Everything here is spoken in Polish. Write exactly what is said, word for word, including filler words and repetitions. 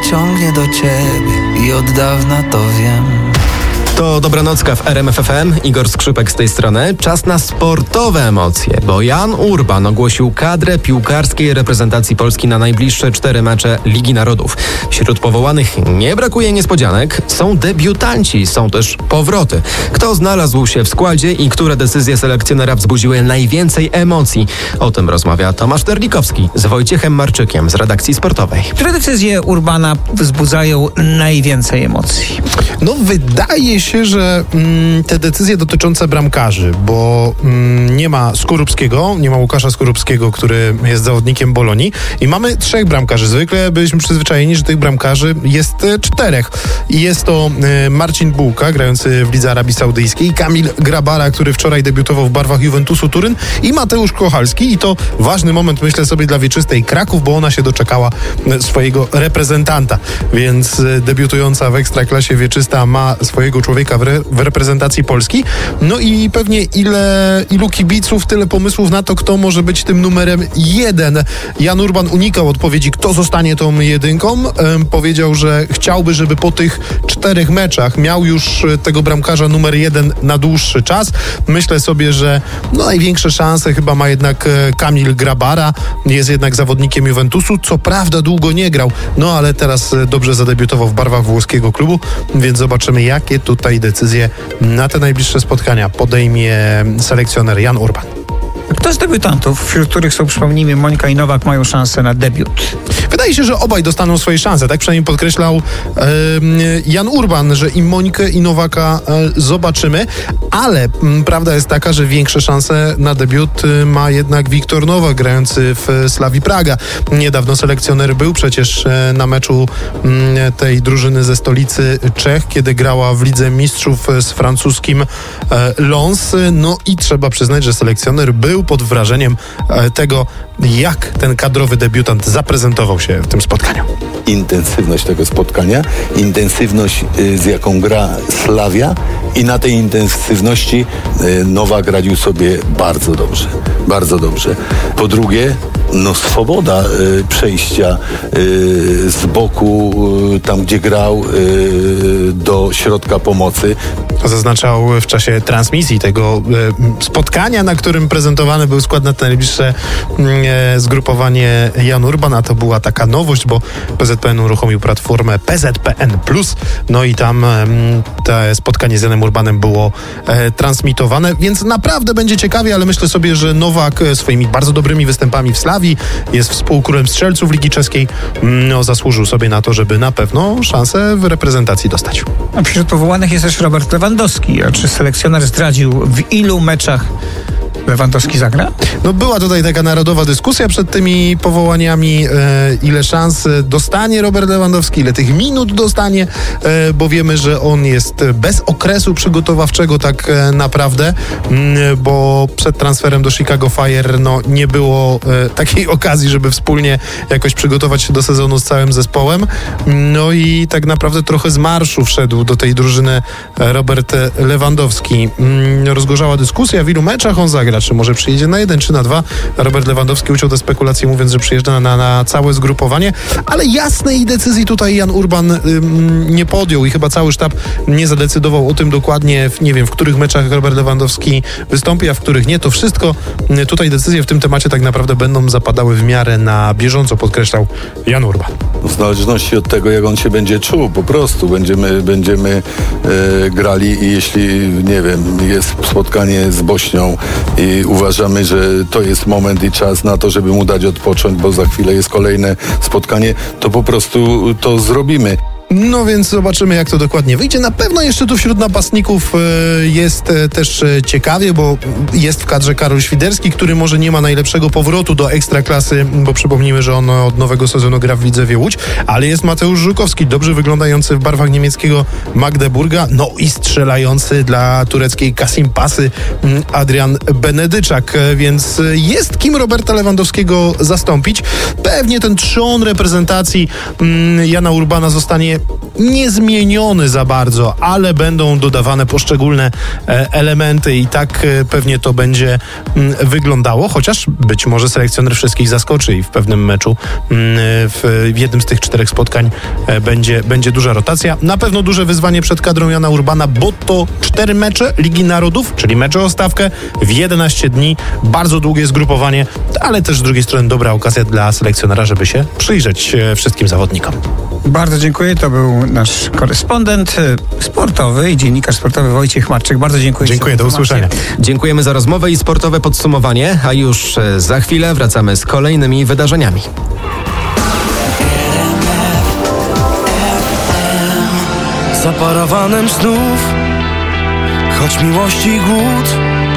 ciągnie do ciebie i od dawna to wiem. To Dobranocka w R M F F M. Igor Skrzypek z tej strony. Czas na sportowe emocje, bo Jan Urban ogłosił kadrę piłkarskiej reprezentacji Polski na najbliższe cztery mecze Ligi Narodów. Wśród powołanych nie brakuje niespodzianek. Są debiutanci, są też powroty. Kto znalazł się w składzie i które decyzje selekcjonera wzbudziły najwięcej emocji? O tym rozmawia Tomasz Terlikowski z Wojciechem Marczykiem z redakcji sportowej. Które decyzje Urbana wzbudzają najwięcej emocji? No wydaje się, że mm, te decyzje dotyczące bramkarzy, bo mm, nie ma Skorupskiego, nie ma Łukasza Skorupskiego, który jest zawodnikiem Bolonii i mamy trzech bramkarzy. Zwykle byliśmy przyzwyczajeni, że tych bramkarzy jest e, czterech. I jest to e, Marcin Bułka, grający w Lidze Arabii Saudyjskiej, Kamil Grabara, który wczoraj debiutował w barwach Juventusu Turyn i Mateusz Kochalski. I to ważny moment, myślę sobie, dla wieczystej Kraków, bo ona się doczekała e, swojego reprezentanta. Więc e, debiutująca w Ekstraklasie wieczysta ma swojego człowieka w, re, w reprezentacji Polski. No i pewnie ile, ilu kibiców, tyle pomysłów na to, kto może być tym numerem jeden. Jan Urban unikał odpowiedzi, kto zostanie tą jedynką. Ehm, powiedział, że chciałby, żeby po tych czterech meczach miał już tego bramkarza numer jeden na dłuższy czas. Myślę sobie, że no, największe szanse chyba ma jednak Kamil Grabara. Jest jednak zawodnikiem Juventusu. Co prawda długo nie grał, no ale teraz dobrze zadebiutował w barwach włoskiego klubu, więc zobaczymy, jakie tutaj decyzje na te najbliższe spotkania podejmie selekcjoner Jan Urban. Kto z debiutantów, wśród których są, przypomnijmy, Mońka i Nowak, mają szansę na debiut? Wydaje się, że obaj dostaną swoje szanse. Tak przynajmniej podkreślał e, Jan Urban, że i Mońkę, i Nowaka e, zobaczymy, ale m, prawda jest taka, że większe szanse na debiut e, ma jednak Wiktor Nowak, grający w Slavii Praga. Niedawno selekcjoner był przecież e, na meczu m, tej drużyny ze stolicy Czech, kiedy grała w Lidze Mistrzów z francuskim e, Lens. No i trzeba przyznać, że selekcjoner był pod wrażeniem e, tego, jak ten kadrowy debiutant zaprezentował się w tym spotkaniu. Intensywność tego spotkania, intensywność, y, z jaką gra Slavia, i na tej intensywności y, Nowak radził sobie bardzo dobrze. Bardzo dobrze. Po drugie, no swoboda y, przejścia y, z boku, y, tam gdzie grał, y, do środka pomocy. Zaznaczał w czasie transmisji tego e, spotkania, na którym prezentowany był skład na najbliższe e, zgrupowanie Jan Urban, a to była taka nowość, bo P Z P N uruchomił platformę P Z P N plus, no i tam e, to spotkanie z Janem Urbanem było e, transmitowane, więc naprawdę będzie ciekawie, ale myślę sobie, że Nowak swoimi bardzo dobrymi występami w Slawii, jest współkrólem strzelców Ligi Czeskiej, no zasłużył sobie na to, żeby na pewno szansę w reprezentacji dostać. A wśród powołanych jest też Robert Lewandowski. A czy selekcjoner zdradził, w ilu meczach Lewandowski zagra? No była tutaj taka narodowa dyskusja przed tymi powołaniami, e, ile szans dostanie Robert Lewandowski, ile tych minut dostanie, e, bo wiemy, że on jest bez okresu przygotowawczego tak e, naprawdę, m, bo przed transferem do Chicago Fire no, nie było e, takiej okazji, żeby wspólnie jakoś przygotować się do sezonu z całym zespołem. No i tak naprawdę trochę z marszu wszedł do tej drużyny Robert Lewandowski. M, rozgorzała dyskusja, w ilu meczach on zagra, czy może przyjedzie na jeden, czy na dwa. Robert Lewandowski uciął te spekulacje, mówiąc, że przyjeżdża na, na całe zgrupowanie, ale jasnej decyzji tutaj Jan Urban ym, nie podjął i chyba cały sztab nie zadecydował o tym dokładnie, w, nie wiem, w których meczach Robert Lewandowski wystąpi, a w których nie. To wszystko, y, tutaj decyzje w tym temacie tak naprawdę będą zapadały w miarę na bieżąco, podkreślał Jan Urban. W zależności od tego, jak on się będzie czuł, po prostu będziemy, będziemy e, grali i jeśli, nie wiem, jest spotkanie z Bośnią i uważamy, że to jest moment i czas na to, żeby mu dać odpocząć, bo za chwilę jest kolejne spotkanie, to po prostu to zrobimy. No więc zobaczymy, jak to dokładnie wyjdzie. Na pewno jeszcze tu wśród napastników jest też ciekawie, bo jest w kadrze Karol Świderski, który może nie ma najlepszego powrotu do Ekstraklasy, bo przypomnijmy, że on od nowego sezonu gra w Widzewie Łódź, ale jest Mateusz Żukowski, dobrze wyglądający w barwach niemieckiego Magdeburga, no i strzelający dla tureckiej Kasimpasy Adrian Benedyczak, więc jest kim Roberta Lewandowskiego zastąpić. Pewnie ten trzon reprezentacji Jana Urbana zostanie niezmieniony za bardzo, ale będą dodawane poszczególne e, elementy i tak e, pewnie to będzie m, wyglądało, chociaż być może selekcjoner wszystkich zaskoczy i w pewnym meczu, m, w, w jednym z tych czterech spotkań e, będzie, będzie duża rotacja. Na pewno duże wyzwanie przed kadrą Jana Urbana, bo to cztery mecze Ligi Narodów, czyli mecze o stawkę w jedenaście dni, bardzo długie zgrupowanie, ale też z drugiej strony dobra okazja dla selekcjonera, żeby się przyjrzeć e, wszystkim zawodnikom. Bardzo dziękuję. To był nasz korespondent sportowy i dziennikarz sportowy Wojciech Marczyk. Bardzo dziękuję. Dziękuję, do usłyszenia. Dziękujemy za rozmowę i sportowe podsumowanie, a już za chwilę wracamy z kolejnymi wydarzeniami. Za parawanem snów, choć miłości głód,